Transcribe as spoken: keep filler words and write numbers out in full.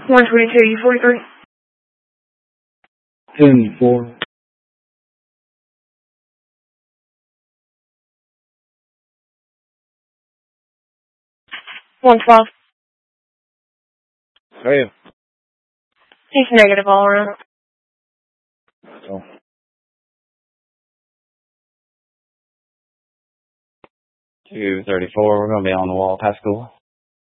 one twenty-two, U forty-three. ten four. one twelve. Hey. He's negative all around. So. two thirty-four, we're going to be on the wall past school.